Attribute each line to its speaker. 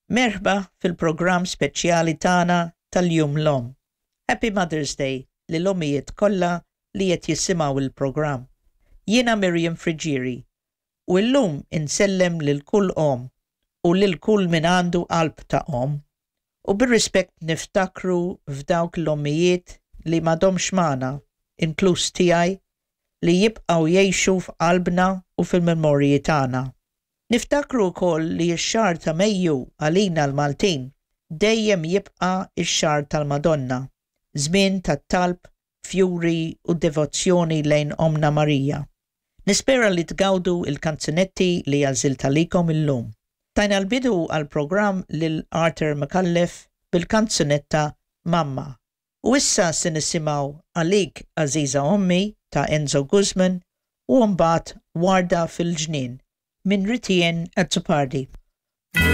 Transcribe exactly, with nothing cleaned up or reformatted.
Speaker 1: Merħba fil-programm speċjali tagħna tal-Jum l-Om. Happy Mother's Day lil ommijiet kollha li qed jisimgħu il-programm. Jiena Miriam Frigieri u llum insellem lil kull om u lil kull min għandu qalb ta' om u bir-rispett niftakru f'dawk l-ommijiet li m'għadhomx magħna, inkluż tiegħi, li jibqgħu jgħixu f'qalbna u fil-memorji tagħna. Niftakru wkoll li x-xahar ta' Mejju għalina l-Maltin dejjem jibqa' ix-xahar tal-Madonna, żmien tat-talb, fjuri u devozzjoni lejn Omna Marija. Nispera li tgawdu il-kanzunetti li għażilt għalikom illum. Tajna l-bidu għal-programm lil Arthur McAuliffe bil-kanzunetta Mamma. U issa se nisimgħu Għalik Aziza Ommi ta' Enzo Guzman u mbagħad Warda fil-ġnien minn Ritien Azzopardi.